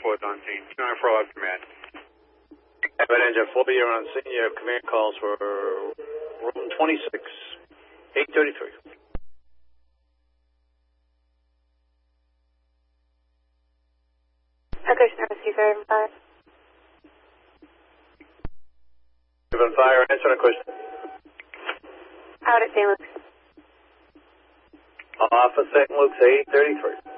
4th on scene. 29 for left command. Abbott engine 4, you're on scene. You have command calls for room 26, 833. Ocean Rescue 5. Given fire, answer the question. Out at St. Luke's. Off of St. Luke's 833.